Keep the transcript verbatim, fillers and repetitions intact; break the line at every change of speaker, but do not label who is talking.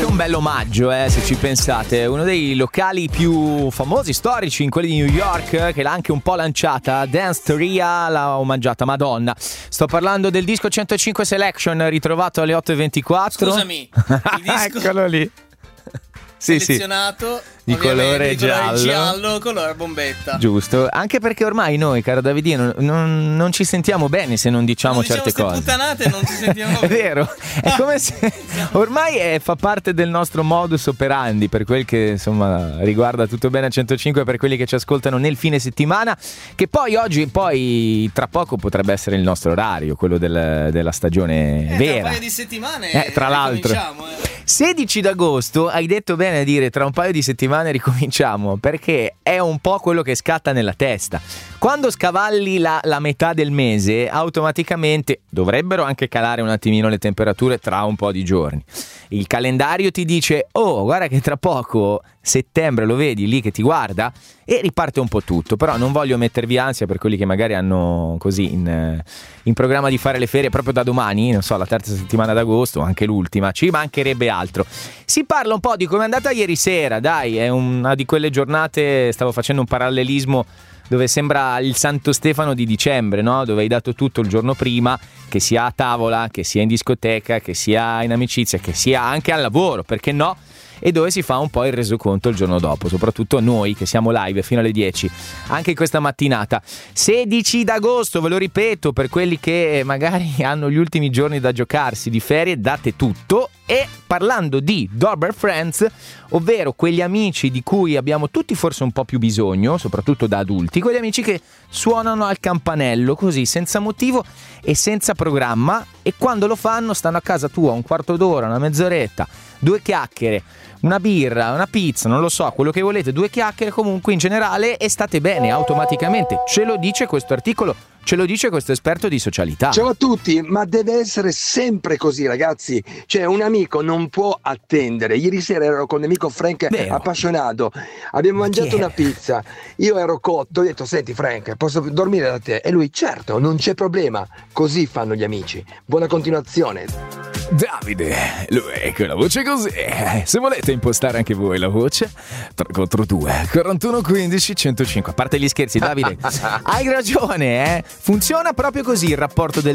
anche un bel omaggio, eh, se ci pensate. Uno dei locali più famosi, storici, in quelli di New York, che l'ha anche un po' lanciata, Dance Theoria, l'ha omaggiata Madonna. Sto parlando del disco centocinque Selection, ritrovato alle otto e ventiquattro.
Scusami, il disco
eccolo lì. Sì,
selezionato
sì. Di colore
di colore
giallo.
giallo, colore bombetta.
Giusto, anche perché ormai noi, caro Davidino, non, non ci sentiamo bene se non diciamo
non
certe
diciamo
cose.
Puttanate non ci sentiamo
È
bene.
vero, è come se ormai è, fa parte del nostro modus operandi, per quel che insomma riguarda Tutto Bene a centocinque, per quelli che ci ascoltano nel fine settimana, che poi oggi, poi tra poco potrebbe essere il nostro orario, quello del, della stagione
eh,
vera.
Tra un paio di settimane
eh, tra l'altro
eh.
sedici d'agosto, hai detto bene a dire, tra un paio di settimane ricominciamo, perché è un po' quello che scatta nella testa. Quando scavalli la, la metà del mese, automaticamente dovrebbero anche calare un attimino le temperature tra un po' di giorni. Il calendario ti dice: oh, guarda che tra poco settembre, lo vedi lì che ti guarda, e riparte un po' tutto. Però non voglio mettervi ansia per quelli che magari hanno così in, in programma di fare le ferie proprio da domani, non so, la terza settimana d'agosto, anche l'ultima, ci mancherebbe altro. Si parla un po' di come è andata ieri sera, dai, è una di quelle giornate, stavo facendo un parallelismo dove sembra il Santo Stefano di dicembre, no? Dove hai dato tutto il giorno prima, che sia a tavola, che sia in discoteca, che sia in amicizia, che sia anche al lavoro, perché no? E dove si fa un po' il resoconto il giorno dopo, soprattutto noi che siamo live fino alle dieci, anche questa mattinata. sedici d'agosto, ve lo ripeto, per quelli che magari hanno gli ultimi giorni da giocarsi di ferie, date tutto. E parlando di Doorbell Friends, ovvero quegli amici di cui abbiamo tutti forse un po' più bisogno, soprattutto da adulti, quegli amici che suonano al campanello così, senza motivo e senza programma, e quando lo fanno stanno a casa tua un quarto d'ora, una mezz'oretta, due chiacchiere, una birra, una pizza, non lo so, quello che volete, due chiacchiere comunque in generale, e state bene automaticamente. Ce lo dice questo articolo, ce lo dice questo esperto di socialità.
Ciao a tutti, ma deve essere sempre così, ragazzi. Cioè, un amico non può attendere. Ieri sera ero con l'amico Frank,
Vero.
appassionato, abbiamo
Ma
mangiato
chi è?
una pizza, io ero cotto, ho detto: senti Frank, posso dormire da te? E lui: certo, non c'è problema. Così fanno gli amici. Buona continuazione.
Davide, lui con la voce così. Se volete impostare anche voi la voce, tre quattro due quarantuno quindici centocinque. A parte gli scherzi, Davide, hai ragione, eh? Funziona proprio così il rapporto del